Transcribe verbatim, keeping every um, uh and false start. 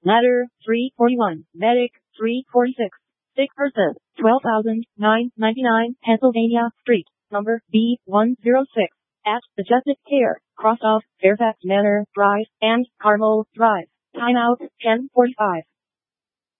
Ladder, three forty-one. Medic, three forty-six. Sick person, twelve thousand nine hundred ninety-nine, Pennsylvania Street, number B one oh six, at Majestic Care, cross off Fairfax Manor Drive and Carmel Drive. Time out, ten forty-five.